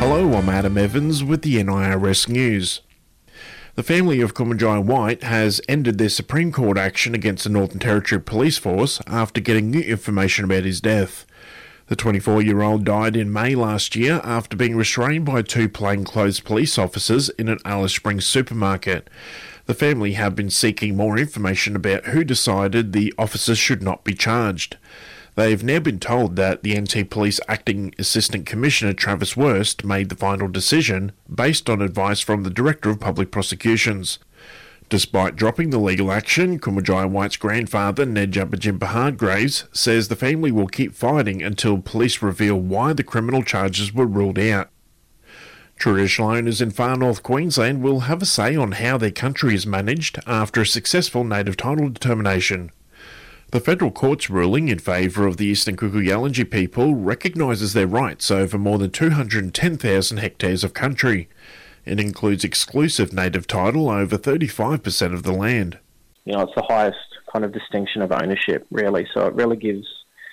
Hello, I'm Adam Evans with the NIRS News. The family of Kumanjai White has ended their Supreme Court action against the Northern Territory Police Force after getting new information about his death. The 24-year-old died in May last year after being restrained by two plainclothes police officers in an Alice Springs supermarket. The family have been seeking more information about who decided the officers should not be charged. They've now been told that the NT Police Acting Assistant Commissioner Travis Wurst made the final decision based on advice from the Director of Public Prosecutions. Despite dropping the legal action, Kumanjai White's grandfather, Ned Jabajimpa Hargraves, says the family will keep fighting until police reveal why the criminal charges were ruled out. Traditional owners in far north Queensland will have a say on how their country is managed after a successful native title determination. The federal court's ruling in favour of the Eastern Kuku-Yalanji people recognises their rights over more than 210,000 hectares of country. It includes exclusive native title over 35% of the land. It's the highest kind of distinction of ownership, really. So it really gives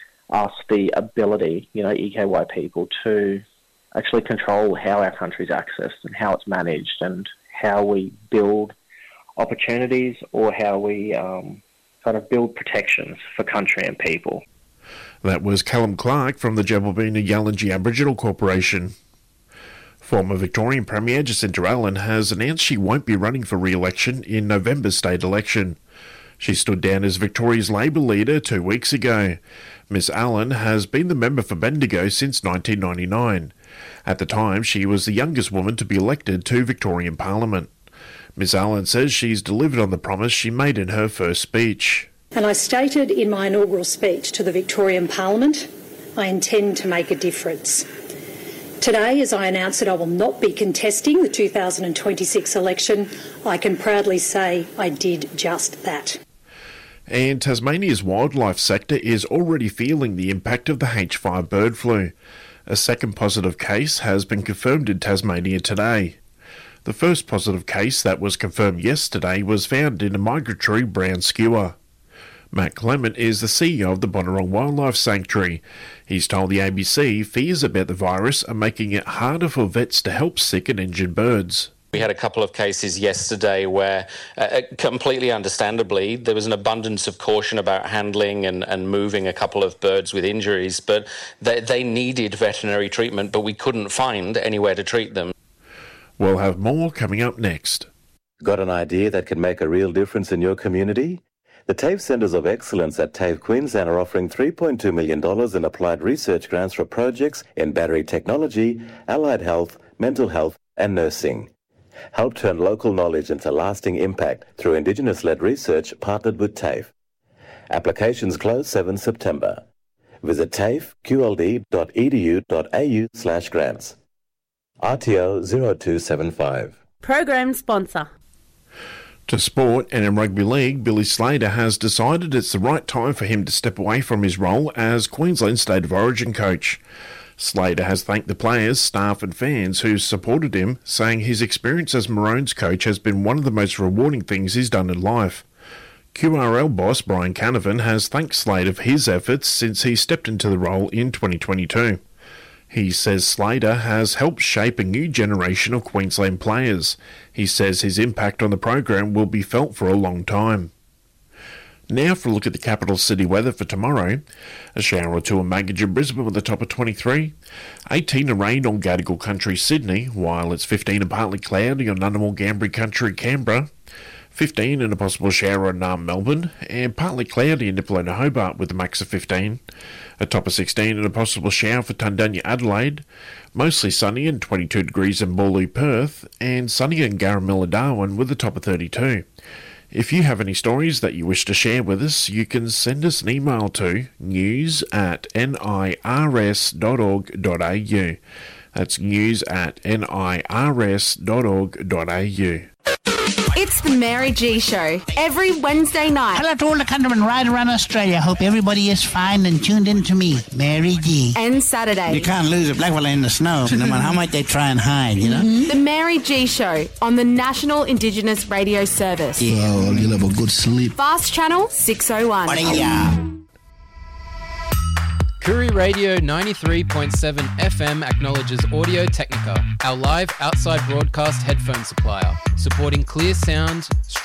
us the ability, EKY people, to actually control how our country's accessed and how it's managed and how we build opportunities or how we kind of build protections for country and people. That was Callum Clark from the Jabalbina-Yalanji Aboriginal Corporation. Former Victorian Premier Jacinta Allen has announced she won't be running for re-election in November's state election. She stood down as Victoria's Labor leader 2 weeks ago. Miss Allen has been the member for Bendigo since 1999. At the time, she was the youngest woman to be elected to Victorian Parliament. Miss Allen says she's delivered on the promise she made in her first speech. And I stated in my inaugural speech to the Victorian Parliament, I intend to make a difference. Today, as I announce that I will not be contesting the 2026 election, I can proudly say I did just that. And Tasmania's wildlife sector is already feeling the impact of the H5 bird flu. A second positive case has been confirmed in Tasmania today. The first positive case that was confirmed yesterday was found in a migratory brown skua. Matt Clement is the CEO of the Bonorong Wildlife Sanctuary. He's told the ABC fears about the virus are making it harder for vets to help sick and injured birds. We had a couple of cases yesterday where, completely understandably, there was an abundance of caution about handling and moving a couple of birds with injuries, but they needed veterinary treatment, but we couldn't find anywhere to treat them. We'll have more coming up next. Got an idea that can make a real difference in your community? The TAFE Centres of Excellence at TAFE Queensland are offering $3.2 million in applied research grants for projects in battery technology, allied health, mental health and nursing. Help turn local knowledge into lasting impact through Indigenous-led research partnered with TAFE. Applications close 7 September. Visit tafeqld.edu.au/grants. RTO 0275. Program sponsor. To sport, and in rugby league, Billy Slater has decided it's the right time for him to step away from his role as Queensland State of Origin coach. Slater has thanked the players, staff and fans who supported him, saying his experience as Maroons coach has been one of the most rewarding things he's done in life. QRL boss Brian Canavan has thanked Slater for his efforts since he stepped into the role in 2022. He says Slater has helped shape a new generation of Queensland players. He says his impact on the program will be felt for a long time. Now for a look at the capital city weather for tomorrow. A shower or two in Maggie and Brisbane with a top of 23. 18 of rain on Gadigal Country, Sydney, while it's 15 and partly cloudy on Ngunnawal Ngambri Country, Canberra. 15 and a possible shower on Naarm, Melbourne, and partly cloudy in Nipalona, Hobart with a max of 15. A top of 16 and a possible shower for Tundanya, Adelaide. Mostly sunny and 22 degrees in Boorloo, Perth, and sunny in Garamilla, Darwin with a top of 32. If you have any stories that you wish to share with us, you can send us an email to news@nirs.org.au. That's news@nirs.org.au. It's the Mary G Show, every Wednesday night. Hello to all the countrymen right around Australia. Hope everybody is fine and tuned in to me, Mary G. And Saturday. You can't lose a black fella in the snow, no matter how much they try and hide, you know? The Mary G Show on the National Indigenous Radio Service. Yeah, well, you'll have a good sleep. Fast Channel 601. Koori Radio 93.7 FM acknowledges Audio Technica, our live outside broadcast headphone supplier, supporting clear sound,